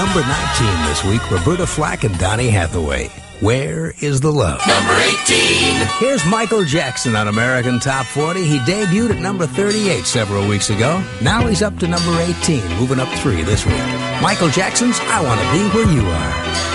Number 19 this week, Roberta Flack and Donny Hathaway. Where is the love? Number 18. Here's Michael Jackson on American Top 40. He debuted at number 38 several weeks ago. Now he's up to number 18, moving up 3 this week. Michael Jackson's I Want to Be Where You Are.